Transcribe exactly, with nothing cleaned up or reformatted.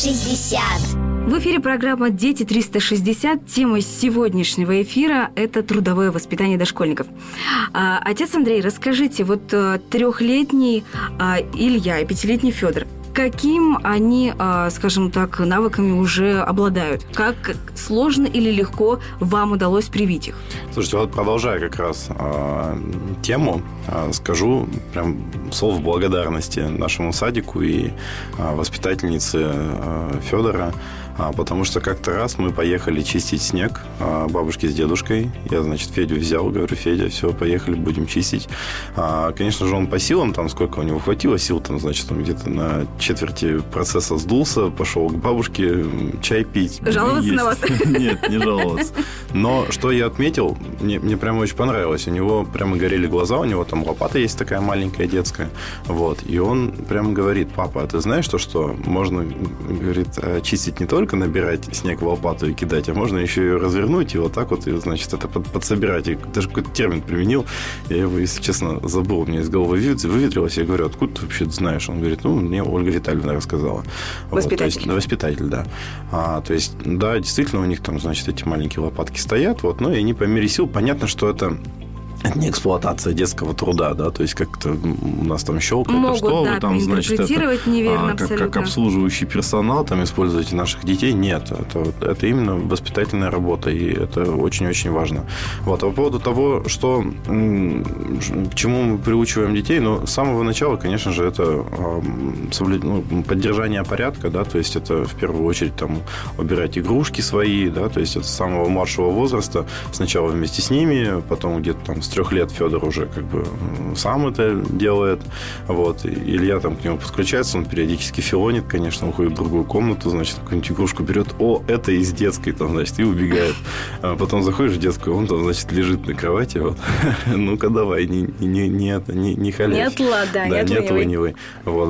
шестьдесят. В эфире программа «Дети триста шестьдесят». Тема сегодняшнего эфира – это трудовое воспитание дошкольников. А, отец Андрей, расскажите, вот трехлетний а, Илья и пятилетний Федор, каким они, а, скажем так, навыками уже обладают? Как сложно или легко вам удалось привить их? Слушайте, вот продолжая как раз э, тему, э, скажу прям слов благодарности нашему садику и э, воспитательнице э, Федора, э, потому что как-то раз мы поехали чистить снег э, бабушке с дедушкой. Я, значит, Федю взял, говорю: Федя, все, поехали, будем чистить. Э, конечно же, он по силам, там, сколько у него хватило сил, там, значит, он где-то на четверти процесса сдулся, пошел к бабушке чай пить. Жаловаться на вас? Нет, не жаловаться. Но что я отметил, мне, мне прямо очень понравилось. У него прямо горели глаза, у него там лопата есть такая маленькая детская. Вот. И он прямо говорит: папа, а ты знаешь то, что можно, говорит, чистить не только набирать снег в лопату и кидать, а можно еще ее развернуть и вот так вот, и, значит, это под, подсобирать. И даже какой-то термин применил. Я его, если честно, забыл. Мне из головы выветрилось. Я говорю: откуда ты вообще знаешь? Он говорит: ну, мне Ольга Витальевна рассказала. Воспитатель. Вот, то есть, воспитатель, да. А, то есть, да, действительно, у них там, значит, эти маленькие лопатки стоят, вот, но и они по мере сил. Понятно, что это это не эксплуатация детского труда, да, то есть как-то у нас там щелкает, могут, а что да, вы там, значит, это, неверно, а, как, как обслуживающий персонал там используете наших детей? Нет, это, это именно воспитательная работа, и это очень-очень важно. Вот, а по поводу того, что, к чему мы приучиваем детей, ну, с самого начала, конечно же, это ну, поддержание порядка, да, то есть это в первую очередь там убирать игрушки свои, да, то есть это с самого младшего возраста, сначала вместе с ними, потом где-то там с трех лет Федор уже как бы сам это делает. Вот. И Илья там к нему подключается, он периодически филонит, конечно, уходит в другую комнату, значит, какую-нибудь игрушку берет. О, это из детской, там, значит, и убегает. А потом заходишь в детскую, он там, значит, лежит на кровати. Вот. Ну-ка, давай, не, не, не, не, не халясь. Не отла, да, да, не отлынивай. Вот.